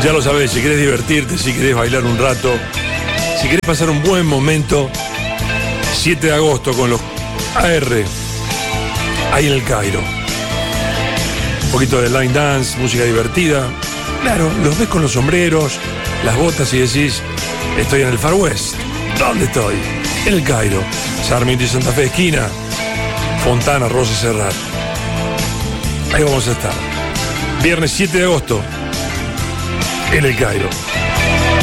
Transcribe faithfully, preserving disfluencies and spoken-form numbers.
Ya lo sabés, si querés divertirte, si querés bailar un rato, si querés pasar un buen momento, siete de agosto con los A R, ahí en el Cairo. Un poquito de line dance, música divertida. Claro, los ves con los sombreros, las botas y decís, estoy en el Far West. ¿Dónde estoy? En el Cairo. Sarmiento y Santa Fe esquina, Fontana, Rosa Serrat. Ahí vamos a estar. Viernes siete de agosto, en el Cairo.